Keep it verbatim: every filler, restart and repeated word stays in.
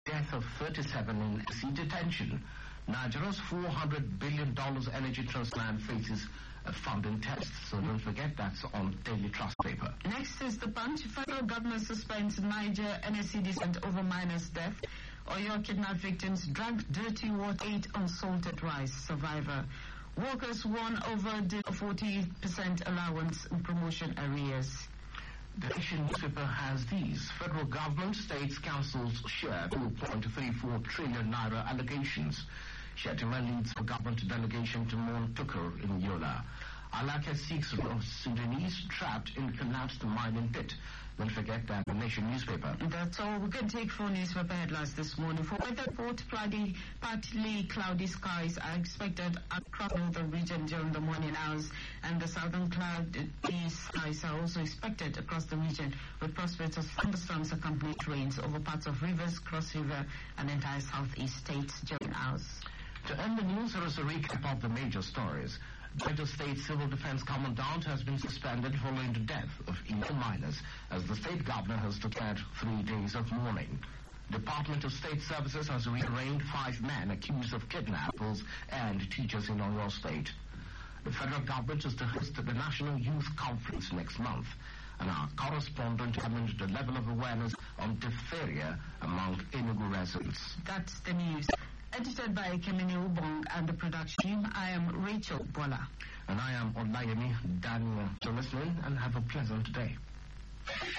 death of thirty-seven in S C detention. Nigeria's four hundred billion dollars energy trust plan faces a funding test, so don't forget that's on Daily Trust paper. Next is the Punch. Federal government suspends Niger N S C descent over miners' death. Oyo kidnapped victims drank dirty water, ate unsalted rice. Survivor. Workers won over the forty percent allowance in promotion arrears. The Nation newspaper has these. Federal government, states, councils share two point three four trillion naira allocations. Shetima leads the government delegation to Montukur in Yola. Alaka seeks Sudanese trapped in collapsed mining pit. Don't forget that the Nation newspaper. That's all we can take for newspaper headlines this morning. For weather report, partly, partly cloudy skies are expected across the region during the morning hours, and the southern cloudy skies are also expected across the region, with prospects of thunderstorms accompanied rains over parts of rivers, Cross River, and entire southeast states during hours. To end the news, there is a recap of the major stories. Delta State Civil Defense Commandant has been suspended following the death of eleven miners, as the state governor has declared three days of mourning. Department of State Services has rearranged five men accused of kidnappers and teachers in Oyo State. The federal government is to host the National Youth Conference next month, and our correspondent examined the level of awareness on diphtheria among Enugu residents. That's the news. Edited by Kemini Ubong and the production team, I am Rachel Bola. And I am Olayemi Daniel. So listen and have a pleasant day.